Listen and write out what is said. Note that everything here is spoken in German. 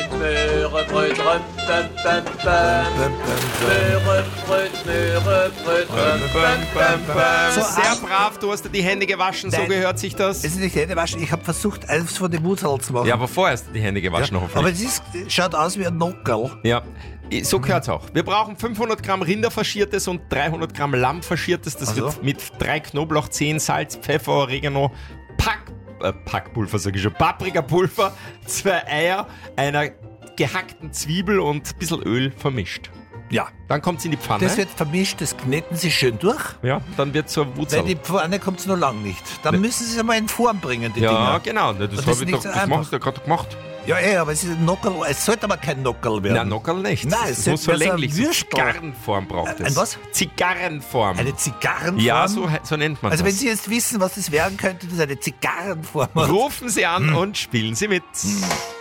Möhrebröt, röm, bäm, bäm, bäm. Möhrebröt, Möhrebröt, röm, bäm, bäm, bäm. So, sehr brav, du hast dir die Hände gewaschen, so Nein. gehört sich das. Es ist nicht Hände waschen. Ich habe versucht, eins von den Mutzerl zu machen. Ja, aber vorher hast du die Hände gewaschen, hoffentlich. Aber es schaut aus wie ein Nockerl. Ja, so gehört's auch. Wir brauchen 500 Gramm Rinderfaschiertes und 300 Gramm Lammfaschiertes. Das Ach so. wird mit 3 Knoblauchzehen, Salz, Pfeffer, Oregano, Packpulver, sage ich schon, Paprikapulver, 2 Eier, einer gehackten Zwiebel und ein bisschen Öl vermischt. Ja. Dann kommt's in die Pfanne. Das wird vermischt, das kneten Sie schön durch. Ja, dann wird zur Weil Wurzel. die Pfanne kommt es noch lang nicht. Dann müssen Sie es einmal in Form bringen, die Ja, Dinger. genau. Das das habe ist ich nicht doch, so das einfach. machst du ja gerade gemacht. Ja, aber es ist ein Nockerl. Es sollte aber kein Nockerl werden. Nein, Nockerl nicht. Nein, es es muss so sollte mehr so ein länglich, so Würstel. Zigarrenform braucht es. Ein was? Zigarrenform. Eine Zigarrenform? Ja, so nennt man Also wenn das. Sie jetzt wissen, was das werden könnte, das ist eine Zigarrenform. Rufen Sie an und spielen Sie mit.